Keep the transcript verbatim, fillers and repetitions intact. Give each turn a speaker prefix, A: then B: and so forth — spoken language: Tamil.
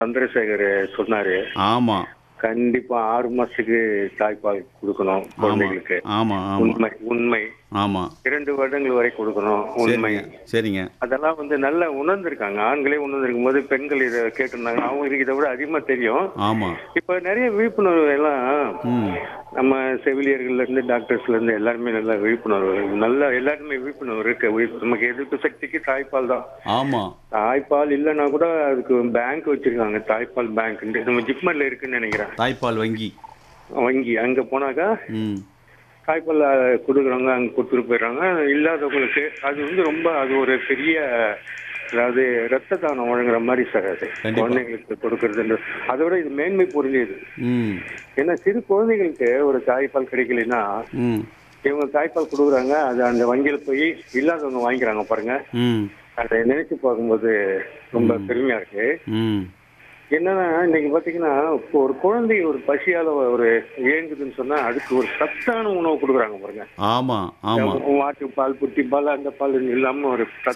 A: சந்திரசேகர் சொன்னாரு.
B: ஆமா.
A: கண்டிப்பா ஆறு மாசத்துக்கு தாய்ப்பால் குடுக்கணும்
B: ஆமா.
A: குழந்தைகளுக்கு.
B: ஆமா, ஆமா.
A: உண்மை, உண்மை.
B: ஆமா.
A: இரண்டு வருடங்கள் வரை குடுக்கணும். உண்மை.
B: சரிங்க, சரிங்க.
A: அதெல்லாம் வந்து நல்லா உணர்ந்திருக்காங்க. ஆண்களே உணர்ந்திருக்கும்போது, பெண்கள் இத கேட்டிருந்தாங்கன்னா, அவங்களுக்கு இத விட அதிகமா தெரியும்.
B: ஆமா.
A: இப்ப நெறைய விழிப்புணர்வு எல்லாம்
B: ம்.
A: நம்ம செவிலியர்கள்ல இருந்து, டாக்டர்ஸ்ல இருந்து எல்லாருமே நல்ல விழிப்புணர்வு நல்லா எல்லாருமே விழிப்புணர்வு இருக்கு. விழி நமக்கு எதிர்ப்பு சக்திக்கு தாய்ப்பால் தான்.
B: ஆமா.
A: தாய்ப்பால் இல்லன்னா கூட அதுக்கு பேங்க் வச்சிருக்காங்க. தாய்ப்பால் பேங்க்ன்ட்டு. நம்ம ஜிப்மர்ல இருக்குன்னு நெனைக்கிறேன்.
B: தாய்ப்பால் வங்கி.
A: வங்கி. அங்க போனாக்கா
B: ம்.
A: தாய்ப்பால் குடுக்குறவங்க அங்க குடுத்துட்டு போயிடுறாங்க. இல்லாதவங்களுக்கு அது வந்து ரொம்ப அது ஒரு பெரிய அதாவது ரத்த தானம் வழங்குற மாரி சார் அது.
B: கண்டிப்பா.
A: குழந்தைங்களுக்கு கொடுக்கறதுன்றது. அதை விட இது மேன்மை பொருந்தியது.
B: ம்.
A: ஏன்னா சிறு குழந்தைகளுக்கு ஒரு தாய்ப்பால் கிடைக்கலைன்னா,
B: ம்.
A: இவங்க தாய்ப்பால் குடுக்குறாங்க. அது அந்த வங்கியில போய் இல்லாதவங்க வாங்கிக்கிறாங்க பாருங்க.
B: ம்.
A: அதை நினைச்சு பார்க்கும்போது ரொம்ப
B: ம்.
A: பெருமையா இருக்கு.
B: ம்.
A: என்னன்னா இன்னைக்கு பாத்தீங்கன்னா இப்போ ஒரு குழந்தை ஒரு பசியால ஒரு ஏங்குதுன்னு சொன்னா அதுக்கு ஒரு சத்தான உணவு கொடுக்குறாங்க பாருங்க.
B: ஆமா, ஆமா.
A: மாட்டு பால், புட்டி பால், அந்த பால் இல்லாம ஒரு